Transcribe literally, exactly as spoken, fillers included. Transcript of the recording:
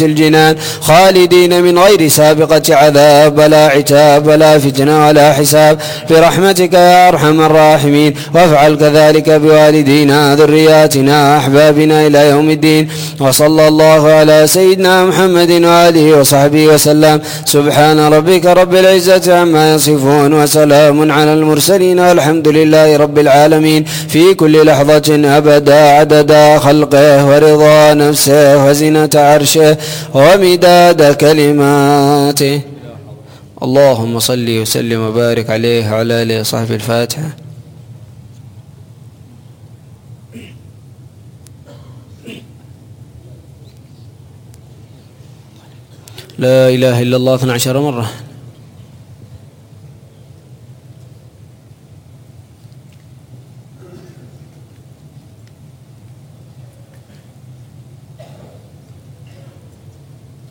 الجنان خالدين من غير سابقة عذاب ولا عتاب ولا فتنة ولا حساب برحمتك يا أرحم الراحمين. وافعل كذلك بوالدينا ذرياتنا أحبابنا إلى يوم الدين. وصلى الله على سيدنا محمد وآله وصحبه وسلم. سبحان ربك رب العزة عما يصفون وسلام على المرسلين والحمد لله رب العالمين في كل لحظة أبدا عدد خلقه ورضا نفسه وزنة عرشه ومداد كلماته. اللهم صل وسلم وبارك عليه وعلى آله وصحبه. الفاتحة. لا إله إلا الله اثنتا عشرة مرة.